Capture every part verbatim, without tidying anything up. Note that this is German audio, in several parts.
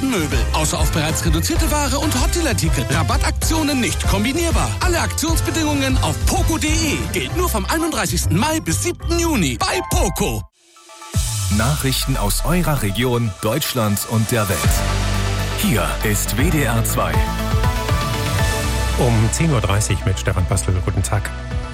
Möbel. Außer auf bereits reduzierte Ware und Hot-Deal-Artikel. Rabattaktionen nicht kombinierbar. Alle Aktionsbedingungen auf poco punkt de. Gilt nur vom einunddreißigsten Mai bis siebten Juni bei Poco. Nachrichten aus eurer Region, Deutschland und der Welt. Hier ist W D R zwei. Um zehn Uhr dreißig mit Stefan Pastel. Guten Tag.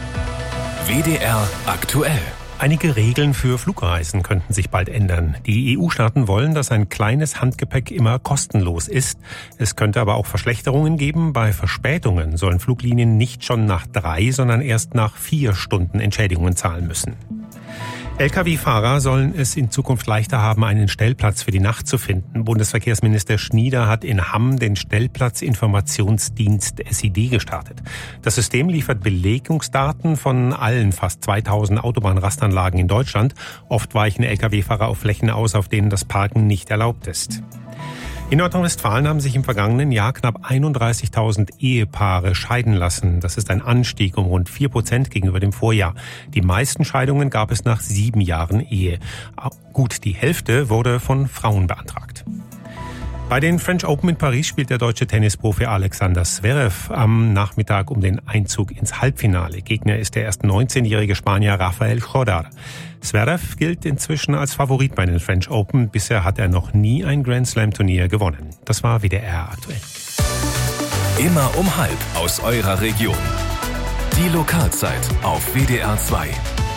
W D R aktuell. Einige Regeln für Flugreisen könnten sich bald ändern. Die E U-Staaten wollen, dass ein kleines Handgepäck immer kostenlos ist. Es könnte aber auch Verschlechterungen geben. Bei Verspätungen sollen Fluglinien nicht schon nach drei, sondern erst nach vier Stunden Entschädigungen zahlen müssen. L K W-Fahrer sollen es in Zukunft leichter haben, einen Stellplatz für die Nacht zu finden. Bundesverkehrsminister Schnieder hat in Hamm den Stellplatzinformationsdienst S I D gestartet. Das System liefert Belegungsdaten von allen fast zweitausend Autobahnrastanlagen in Deutschland. Oft weichen L K W-Fahrer auf Flächen aus, auf denen das Parken nicht erlaubt ist. In Nordrhein-Westfalen haben sich im vergangenen Jahr knapp einunddreißigtausend Ehepaare scheiden lassen. Das ist ein Anstieg um rund vier Prozent gegenüber dem Vorjahr. Die meisten Scheidungen gab es nach sieben Jahren Ehe. Gut die Hälfte wurde von Frauen beantragt. Bei den French Open in Paris spielt der deutsche Tennisprofi Alexander Zverev am Nachmittag um den Einzug ins Halbfinale. Gegner ist der erst neunzehnjährige Spanier Rafael Jodar. Zverev gilt inzwischen als Favorit bei den French Open. Bisher hat er noch nie ein Grand Slam Turnier gewonnen. Das war W D R aktuell. Immer um halb aus eurer Region. Die Lokalzeit auf W D R zwei.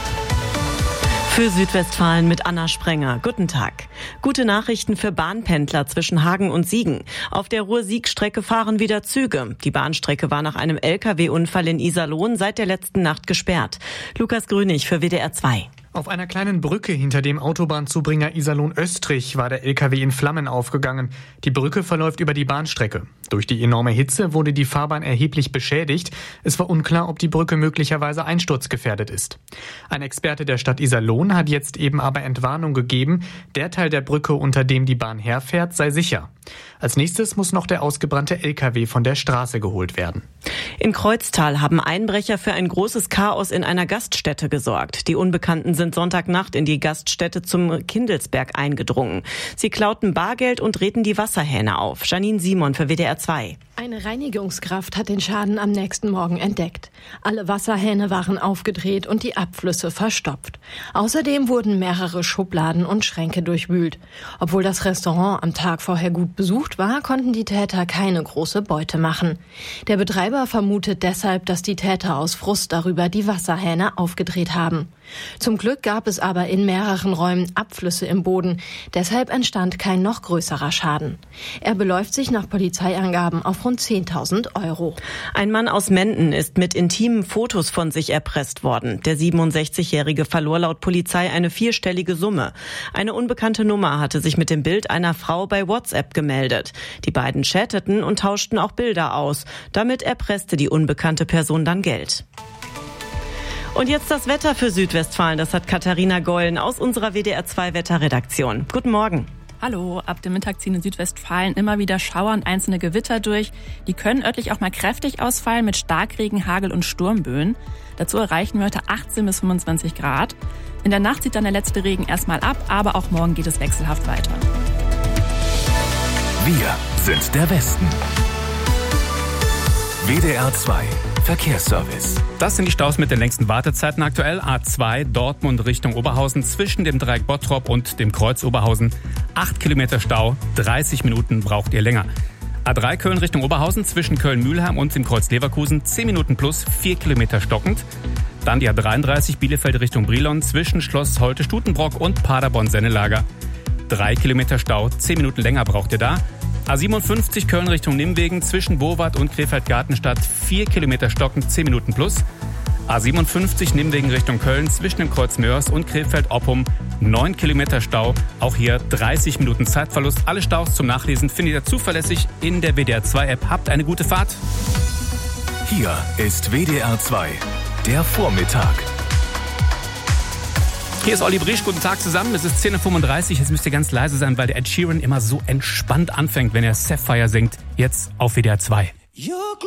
Für Südwestfalen mit Anna Sprenger. Guten Tag. Gute Nachrichten für Bahnpendler zwischen Hagen und Siegen. Auf der Ruhr-Sieg-Strecke fahren wieder Züge. Die Bahnstrecke war nach einem L K W-Unfall in Iserlohn seit der letzten Nacht gesperrt. Lukas Grünig für W D R zwei. Auf einer kleinen Brücke hinter dem Autobahnzubringer Iserlohn-Östrich war der L K W in Flammen aufgegangen. Die Brücke verläuft über die Bahnstrecke. Durch die enorme Hitze wurde die Fahrbahn erheblich beschädigt. Es war unklar, ob die Brücke möglicherweise einsturzgefährdet ist. Ein Experte der Stadt Iserlohn hat jetzt eben aber Entwarnung gegeben. Der Teil der Brücke, unter dem die Bahn herfährt, sei sicher. Als nächstes muss noch der ausgebrannte L K W von der Straße geholt werden. In Kreuztal haben Einbrecher für ein großes Chaos in einer Gaststätte gesorgt. Die Unbekannten sind Sonntagnacht in die Gaststätte zum Kindelsberg eingedrungen. Sie klauten Bargeld und drehten die Wasserhähne auf. Janine Simon für W D R zwei. Eine Reinigungskraft hat den Schaden am nächsten Morgen entdeckt. Alle Wasserhähne waren aufgedreht und die Abflüsse verstopft. Außerdem wurden mehrere Schubladen und Schränke durchwühlt. Obwohl das Restaurant am Tag vorher gut besucht war, konnten die Täter keine große Beute machen. Der Betreiber vermutet deshalb, dass die Täter aus Frust darüber die Wasserhähne aufgedreht haben. Zum Glück gab es aber in mehreren Räumen Abflüsse im Boden. Deshalb entstand kein noch größerer Schaden. Er beläuft sich nach Polizeiangaben auf rund zehntausend Euro. Ein Mann aus Menden ist mit intimen Fotos von sich erpresst worden. Der siebenundsechzigjährige verlor laut Polizei eine vierstellige Summe. Eine unbekannte Nummer hatte sich mit dem Bild einer Frau bei WhatsApp gemeldet. Die beiden chatteten und tauschten auch Bilder aus. Damit erpresste die unbekannte Person dann Geld. Und jetzt das Wetter für Südwestfalen. Das hat Katharina Gollen aus unserer W D R zwei Wetterredaktion. Guten Morgen. Hallo, ab dem Mittag ziehen in Südwestfalen immer wieder Schauer und einzelne Gewitter durch. Die können örtlich auch mal kräftig ausfallen mit Starkregen, Hagel und Sturmböen. Dazu erreichen wir heute achtzehn bis fünfundzwanzig Grad. In der Nacht zieht dann der letzte Regen erstmal ab, aber auch morgen geht es wechselhaft weiter. Wir sind der Westen. W D R zwei Verkehrsservice. Das sind die Staus mit den längsten Wartezeiten aktuell. A zwei Dortmund Richtung Oberhausen zwischen dem Dreieck Bottrop und dem Kreuz Oberhausen. Acht Kilometer Stau, dreißig Minuten braucht ihr länger. A drei Köln Richtung Oberhausen zwischen Köln-Mühlheim und dem Kreuz Leverkusen. zehn Minuten plus, vier Kilometer stockend. Dann die A dreiunddreißig Bielefeld Richtung Brilon zwischen Schloss Holte-Stutenbrock und Paderborn-Sennelager. drei Kilometer Stau, zehn Minuten länger braucht ihr da. A siebenundfünfzig Köln Richtung Nimwegen zwischen Bowart und Krefeld-Gartenstadt vier Kilometer stockend, zehn Minuten plus. A siebenundfünfzig Nimwegen Richtung Köln zwischen dem Kreuz Mörs und Krefeld-Oppum neun Kilometer Stau. Auch hier dreißig Minuten Zeitverlust. Alle Staus zum Nachlesen findet ihr zuverlässig in der W D R zwei App. Habt eine gute Fahrt. Hier ist W D R zwei, der Vormittag. Hier ist Olli Brisch, guten Tag zusammen. Es ist zehn Uhr fünfunddreißig, jetzt müsst ihr ganz leise sein, weil der Ed Sheeran immer so entspannt anfängt, wenn er Sapphire singt. Jetzt auf W D R zwei.